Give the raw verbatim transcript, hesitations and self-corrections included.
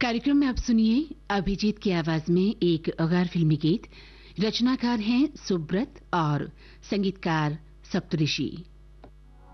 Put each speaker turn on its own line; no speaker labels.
कार्यक्रम में आप सुनिए अभिजीत की आवाज में एक गैर फिल्मी गीत। रचनाकार हैं सुब्रत और संगीतकार सप्तऋषि।